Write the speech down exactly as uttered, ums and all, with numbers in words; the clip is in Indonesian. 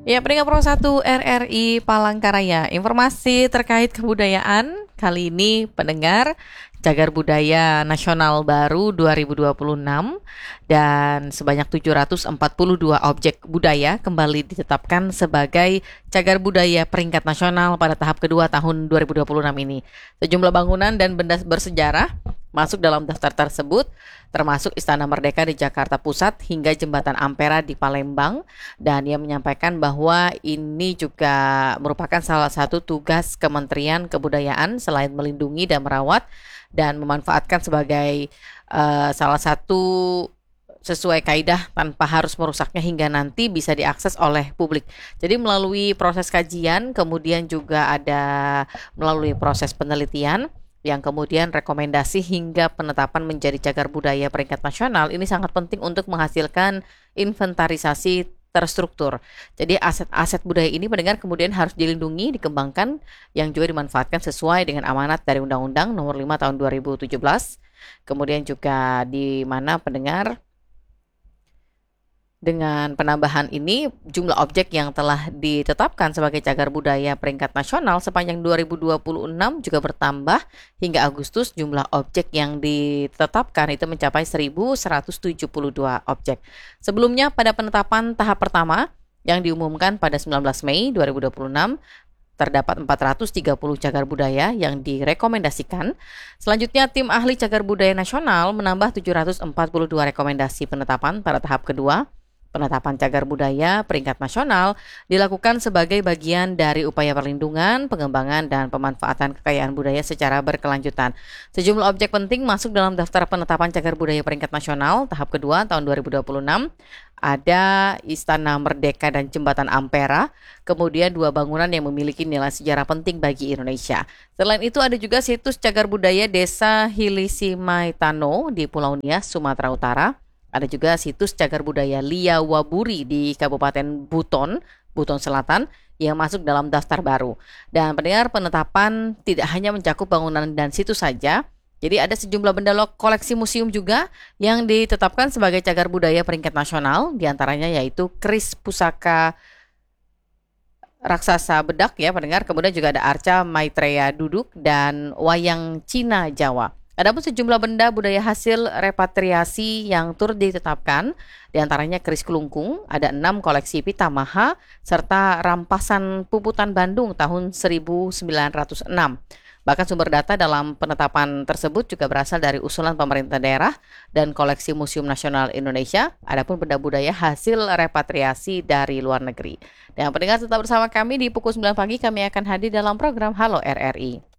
Ya, pendengar Pro satu R R I Palangkaraya. Informasi terkait kebudayaan kali ini pendengar Cagar Budaya Nasional Baru dua ribu dua puluh enam dan sebanyak tujuh ratus empat puluh dua objek budaya kembali ditetapkan sebagai cagar budaya peringkat nasional pada tahap kedua tahun dua ribu dua puluh enam ini. Sejumlah bangunan dan benda bersejarah masuk dalam daftar tersebut, termasuk Istana Merdeka di Jakarta Pusat hingga Jembatan Ampera di Palembang. Dan ia menyampaikan bahwa ini juga merupakan salah satu tugas Kementerian Kebudayaan selain melindungi dan merawat dan memanfaatkan sebagai uh, salah satu sesuai kaidah tanpa harus merusaknya hingga nanti bisa diakses oleh publik. Jadi melalui proses kajian, kemudian juga ada melalui proses penelitian, yang kemudian rekomendasi hingga penetapan menjadi cagar budaya peringkat nasional. Ini sangat penting untuk menghasilkan inventarisasi terstruktur. Jadi aset-aset budaya ini pendengar kemudian harus dilindungi, dikembangkan, yang juga dimanfaatkan sesuai dengan amanat dari Undang-Undang Nomor lima Tahun dua ribu tujuh belas. Kemudian juga di mana pendengar dengan penambahan ini, jumlah objek yang telah ditetapkan sebagai cagar budaya peringkat nasional sepanjang dua ribu dua puluh enam juga bertambah hingga Agustus. Jumlah objek yang ditetapkan itu mencapai seribu seratus tujuh puluh dua objek. Sebelumnya pada penetapan tahap pertama yang diumumkan pada sembilan belas Mei dua ribu dua puluh enam, terdapat empat ratus tiga puluh cagar budaya yang direkomendasikan. Selanjutnya, tim ahli cagar budaya nasional menambah tujuh ratus empat puluh dua rekomendasi penetapan pada tahap kedua. Penetapan cagar budaya peringkat nasional dilakukan sebagai bagian dari upaya perlindungan, pengembangan, dan pemanfaatan kekayaan budaya secara berkelanjutan. Sejumlah objek penting masuk dalam daftar penetapan cagar budaya peringkat nasional tahap kedua tahun dua ribu dua puluh enam. Ada Istana Merdeka dan Jembatan Ampera, kemudian dua bangunan yang memiliki nilai sejarah penting bagi Indonesia. Selain itu ada juga situs cagar budaya Desa Hilisimaitano di Pulau Nias, Sumatera Utara. Ada juga situs cagar budaya Lia Waburi di Kabupaten Buton, Buton Selatan, yang masuk dalam daftar baru. Dan pendengar, penetapan tidak hanya mencakup bangunan dan situs saja. Jadi ada sejumlah benda koleksi museum juga yang ditetapkan sebagai cagar budaya peringkat nasional. Di antaranya yaitu keris pusaka raksasa bedak ya pendengar. Kemudian juga ada arca Maitreya duduk dan wayang Cina Jawa. Adapun sejumlah benda budaya hasil repatriasi yang turut ditetapkan, diantaranya keris kelungkung, ada enam koleksi Pitamaha, serta rampasan Puputan Bandung tahun seribu sembilan ratus enam. Bahkan sumber data dalam penetapan tersebut juga berasal dari usulan pemerintah daerah dan koleksi Museum Nasional Indonesia. Adapun benda budaya hasil repatriasi dari luar negeri. Dan pendengar tetap bersama kami di pukul sembilan pagi, kami akan hadir dalam program Halo R R I.